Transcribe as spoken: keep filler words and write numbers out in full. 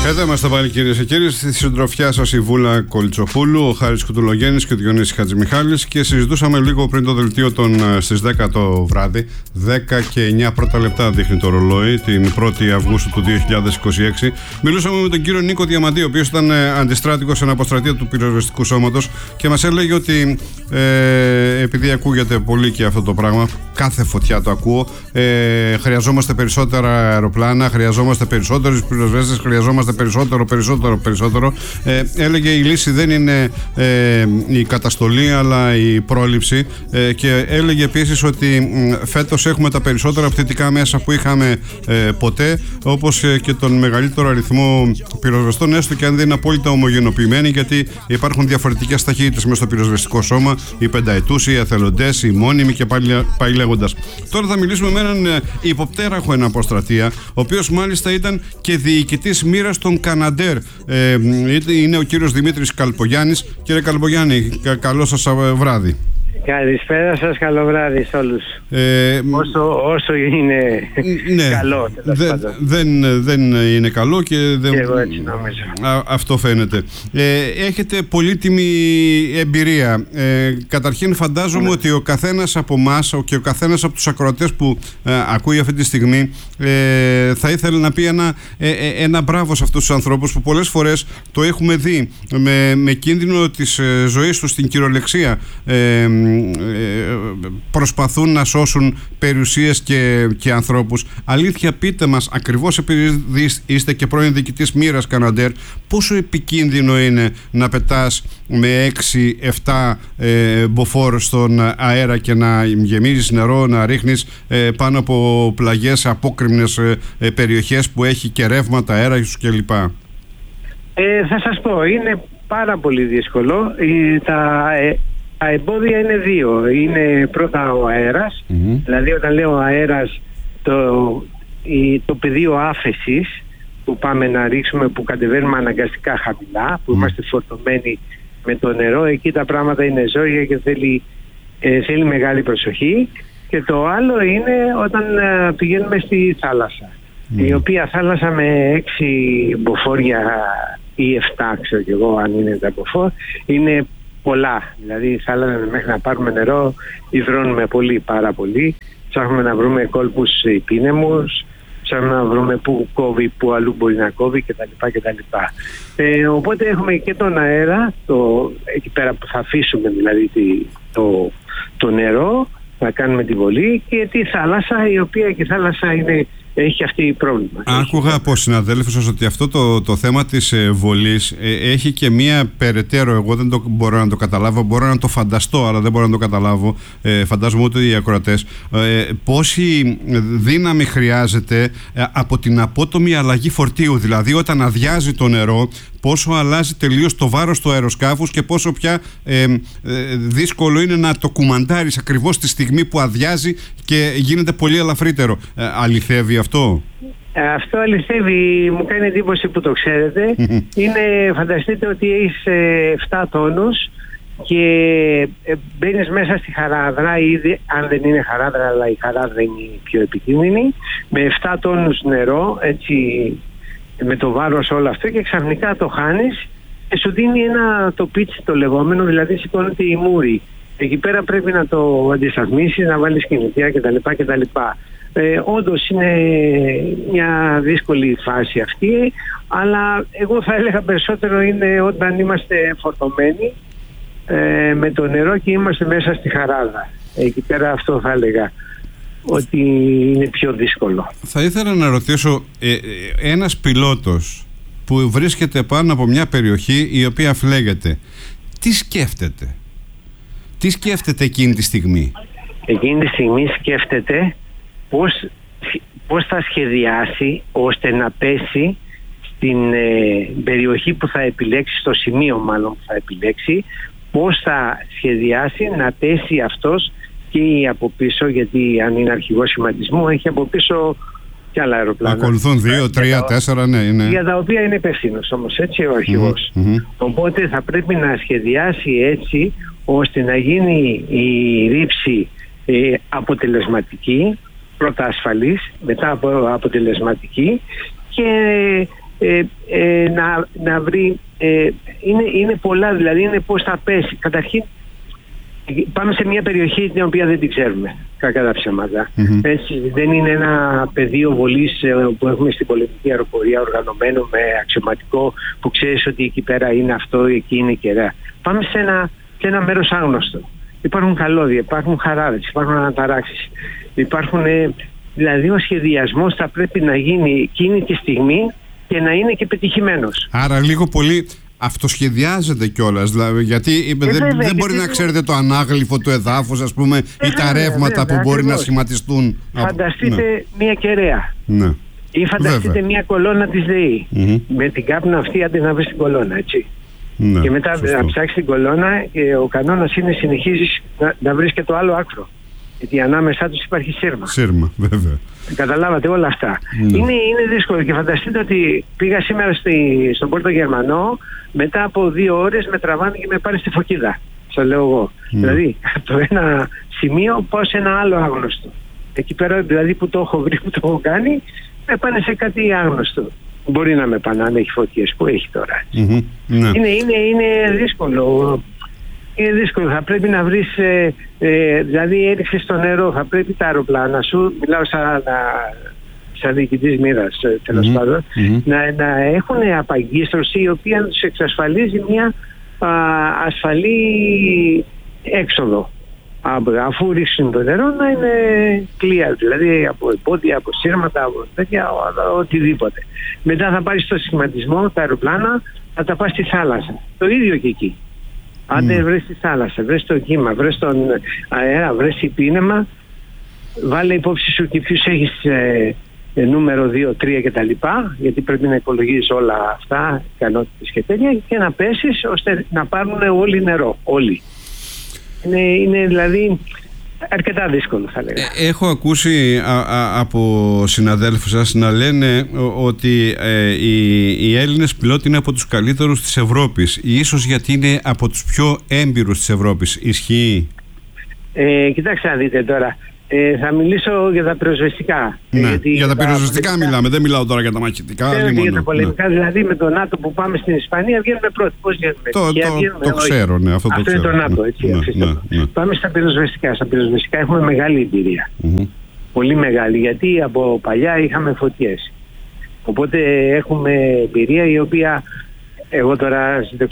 Εδώ είμαστε πάλι, κυρίες και κύριοι, στη συντροφιά σας η Βούλα Κολτσοπούλου, ο Χάρης Κουτουλογέννης και ο Διονύσης Χατζημιχάλης, και συζητούσαμε λίγο πριν το δελτίο των στις δέκα το βράδυ, δέκα και εννιά πρώτα λεπτά δείχνει το ρολόι, την πρώτη Αυγούστου του δύο χιλιάδες είκοσι έξι. Μιλούσαμε με τον κύριο Νίκο Διαμαντή, ο οποίος ήταν αντιστράτηγος σε ένα αποστρατεία του πυροσβεστικού σώματος και μας έλεγε ότι ε, επειδή ακούγεται πολύ και αυτό το πράγμα, κάθε φωτιά το ακούω, ε, χρειαζόμαστε περισσότερα αεροπλάνα, χρειαζόμαστε περισσότερους πυροσβέστες, χρειαζόμαστε περισσότερο, περισσότερο, περισσότερο. Ε, έλεγε η λύση δεν είναι ε, η καταστολή αλλά η πρόληψη, ε, και έλεγε επίσης ότι ε, φέτος έχουμε τα περισσότερα πτυτικά μέσα που είχαμε ε, ποτέ, όπως ε, και τον μεγαλύτερο αριθμό πυροσβεστών, έστω και αν δεν είναι απόλυτα ομογενοποιημένοι, γιατί υπάρχουν διαφορετικές ταχύτητες μέσα στο πυροσβεστικό σώμα, οι πενταετούς, οι εθελοντές, οι μόνιμοι και πάλι, πάλι λέγοντας. Τώρα θα μιλήσουμε με έναν ε, υποπτέραχο ένα αποστρατεία, ο οποίος μάλιστα ήταν και διοικητής μοίρας των Καναντέρ. Ε, είναι ο κύριος Δημήτρης Καλπογιάννης. Κύριε Καλπογιάννη, κα, καλό σας βράδυ. Καλησπέρα σας, καλό βράδυ σε όλους. Ε, όσο, όσο είναι ναι, καλό. Δε, δεν, δεν είναι καλό και, δεν, και εγώ έτσι νομίζω. Α, αυτό φαίνεται. Ε, έχετε πολύτιμη εμπειρία. Ε, καταρχήν φαντάζομαι ναι. ότι ο καθένας από εμάς και ο καθένας από τους ακροατές που ε, ακούει αυτή τη στιγμή ε, θα ήθελε να πει ένα, ε, ένα μπράβο σε αυτούς τους ανθρώπους που πολλές φορές το έχουμε δει με, με κίνδυνο της ε, ζωής τους στην κυριολεξία. Ε, προσπαθούν να σώσουν περιουσίες και, και ανθρώπους. Αλήθεια, πείτε μας, ακριβώς επειδή είστε και πρώην διοικητής μοίρας Καναντέρ, πόσο επικίνδυνο είναι να πετάς με έξι εφτά ε, μποφόρ στον αέρα και να γεμίζεις νερό, να ρίχνεις ε, πάνω από πλαγιές, απόκρημνες ε, περιοχές που έχει και ρεύματα, αέρα κλπ. Ε, θα σας πω, είναι πάρα πολύ δύσκολο. Ε, τα, ε, Τα εμπόδια είναι δύο. Είναι πρώτα ο αέρας, mm-hmm. δηλαδή όταν λέω αέρας, το, η, το πεδίο άφεσης που πάμε να ρίξουμε, που κατεβαίνουμε αναγκαστικά χαμηλά, που mm. είμαστε φορτωμένοι με το νερό, εκεί τα πράγματα είναι ζόρια και θέλει, ε, θέλει μεγάλη προσοχή. Και το άλλο είναι όταν ε, πηγαίνουμε στη θάλασσα, mm. η οποία θάλασσα με έξι μποφόρια ή εφτά, ξέρω κι εγώ αν είναι τα μποφόρ, είναι πολλά. Δηλαδή θα έλεγαμε μέχρι να πάρουμε νερό υδρώνουμε πολύ, πάρα πολύ. Ψάχνουμε να βρούμε κόλπους υπήνεμους, ψάχνουμε να βρούμε πού κόβει, πού αλλού μπορεί να κόβει κτλ. κτλ. Ε, οπότε έχουμε και τον αέρα, το, εκεί πέρα που θα αφήσουμε δηλαδή το, το νερό, θα κάνουμε τη βολή, και τη θάλασσα, η οποία και η θάλασσα είναι, έχει αυτή πρόβλημα. Άκουγα από συναδέλφους σας ότι αυτό το, το θέμα της ε, βολής ε, έχει και μία περαιτέρω, εγώ δεν το μπορώ να το καταλάβω, μπορώ να το φανταστώ αλλά δεν μπορώ να το καταλάβω, ε, φαντάζομαι ούτε οι ακροατές, ε, πόση δύναμη χρειάζεται ε, από την απότομη αλλαγή φορτίου, δηλαδή όταν αδειάζει το νερό, πόσο αλλάζει τελείως το βάρος του αεροσκάφους και πόσο πια ε, ε, δύσκολο είναι να το κουμαντάρεις ακριβώς τη στιγμή που αδειάζει και γίνεται πολύ ελαφρύτερο. Ε, αληθεύει αυτό? Αυτό αληθεύει, μου κάνει εντύπωση που το ξέρετε. Είναι, φανταστείτε ότι έχεις εφτά τόνους και μπαίνεις μέσα στη χαράδρα, ήδη, αν δεν είναι χαράδρα, αλλά η χαράδρα είναι η πιο επικίνδυνη, με εφτά τόνους νερό, έτσι, με το βάρος όλο αυτό, και ξαφνικά το χάνεις και σου δίνει ένα το πίτσι το λεγόμενο, δηλαδή σηκώνεται η μούρη. Εκεί πέρα πρέπει να το αντισταθμίσεις, να βάλεις κινητήρια κτλ. κτλ. Ε, όντως είναι μια δύσκολη φάση αυτή, αλλά εγώ θα έλεγα περισσότερο είναι όταν είμαστε φορτωμένοι ε, με το νερό και είμαστε μέσα στη χαράδα. Εκεί πέρα αυτό θα έλεγα ότι είναι πιο δύσκολο. Θα ήθελα να ρωτήσω, ε, ένας πιλότος που βρίσκεται πάνω από μια περιοχή η οποία φλέγεται, τι σκέφτεται? Τι σκέφτεται εκείνη τη στιγμή? Εκείνη τη στιγμή σκέφτεται πώς, πώς θα σχεδιάσει ώστε να πέσει στην ε, περιοχή που θα επιλέξει, στο σημείο μάλλον που θα επιλέξει, πώς θα σχεδιάσει να πέσει αυτός και από πίσω, γιατί αν είναι αρχηγός σχηματισμού έχει από πίσω και άλλα αεροπλάνα. Ακολουθούν δύο, τρία, τέσσερα, ναι, είναι. Για τα οποία είναι υπεύθυνος όμως, έτσι, ο αρχηγός. Mm-hmm. Οπότε θα πρέπει να σχεδιάσει έτσι ώστε να γίνει η ρήψη ε, αποτελεσματική, πρώτα ασφαλής, μετά από αποτελεσματική, και ε, ε, να, να βρει, ε, είναι, είναι πολλά, δηλαδή είναι πώς θα πέσει. Καταρχήν πάμε σε μια περιοχή την οποία δεν την ξέρουμε, κακά τα ψέματα. Mm-hmm. Έτσι, δεν είναι ένα πεδίο βολής που έχουμε στην πολεμική αεροπορία οργανωμένο με αξιωματικό που ξέρεις ότι εκεί πέρα είναι αυτό, εκεί είναι κεραία. Πάμε σε ένα, σε ένα μέρος άγνωστο. Υπάρχουν καλώδια, υπάρχουν χαράδες, υπάρχουν αναταράξεις. Υπάρχουν, ε, δηλαδή ο σχεδιασμός θα πρέπει να γίνει εκείνη τη στιγμή και να είναι και πετυχημένος. Άρα λίγο πολύ αυτοσχεδιάζεται κιόλας, δηλαδή, γιατί ε, δεν, βέβαια, δεν μπορεί γιατί να ξέρετε το ανάγλυφο του εδάφους, ας πούμε, ε, ή τα ρεύματα βέβαια, που μπορεί ακριβώς να σχηματιστούν. Φανταστείτε ναι. μια κεραία. Ναι. Ή φανταστείτε βέβαια μια κολόνα της ΔΕΗ. Mm-hmm. Με την κάπνα αυτή άντε να βρεις την κολόνα, έτσι. Ναι, και μετά σωστό. Να ψάξεις την κολόνα και ο κανόνας είναι συνεχίζεις να, να βρεις και το άλλο άκρο. Γιατί ανάμεσά τους υπάρχει σύρμα. Σύρμα, βέβαια. Καταλάβατε όλα αυτά. Ναι. Είναι, είναι δύσκολο και φανταστείτε ότι πήγα σήμερα στη, στον Πόρτο Γερμανό, μετά από δύο ώρες με τραβάνε και με πάρει στη Φωκίδα. Στο λέω εγώ. Ναι. Δηλαδή, από το ένα σημείο πάω σε ένα άλλο άγνωστο. Εκεί πέρα δηλαδή που το έχω βρει, που το έχω κάνει, με πάνε σε κάτι άγνωστο. Μπορεί να με πάνε αν έχει φωτιές που έχει τώρα. Mm-hmm. Ναι. Είναι, είναι, είναι δύσκολο. Είναι δύσκολο. Θα πρέπει να βρεις, ε, ε, δηλαδή έριξες στο νερό, θα πρέπει τα αεροπλάνα σου, μιλάω σαν, σαν διοικητής μοίρας τέλος mm-hmm. πάντων, mm-hmm. να, να έχουν απαγκίστρωση η οποία τους εξασφαλίζει μια α, ασφαλή έξοδο. Αφού ρίξουν το νερό να είναι clear, δηλαδή από εμπόδια, από σύρματα, από τέτοια, οτιδήποτε. Μετά θα πάρεις το σχηματισμό, τα αεροπλάνα, θα τα πας στη θάλασσα. Το ίδιο και εκεί. Αν δεν mm. βρεις τη θάλασσα, βρες το κύμα, βρες τον αέρα, βρες υπήνεμα, βάλε υπόψη σου και ποιους έχεις ε, ε, νούμερο δύο, τρία κτλ. Γιατί πρέπει να υπολογίζεις όλα αυτά, ικανότητες και τέτοια, και να πέσεις ώστε να πάρουν όλοι νερό. Όλοι. Είναι, είναι δηλαδή αρκετά δύσκολο, θα λέγαμε. Έχω ακούσει α, α, από συναδέλφους σας να λένε ότι ε, οι, οι Έλληνες πιλότοι είναι από τους καλύτερους της Ευρώπης, ίσως γιατί είναι από τους πιο έμπειρους της Ευρώπης. Ισχύει? Ε, κοιτάξτε να δείτε τώρα. Ε, θα μιλήσω για τα πυροσβεστικά. Ναι, γιατί για τα πυροσβεστικά πολιτικά μιλάμε, δεν μιλάω τώρα για τα μαχητικά. Ναι, για τα πολεμικά, ναι. Δηλαδή με το ΝΑΤΟ που πάμε στην Ισπανία βγαίνουμε πρώτοι. Πώς βγαίνουμε? Το, το, βγαίνουμε, το ξέρω, ναι, αυτό, αυτό το ξέρω. Είναι το ΝΑΤΟ, έτσι. Ναι, ναι, ναι. Πάμε στα πυροσβεστικά. Στα πυροσβεστικά έχουμε μεγάλη εμπειρία. Mm-hmm. Πολύ μεγάλη, γιατί από παλιά είχαμε φωτιές. Οπότε έχουμε εμπειρία η οποία εγώ τώρα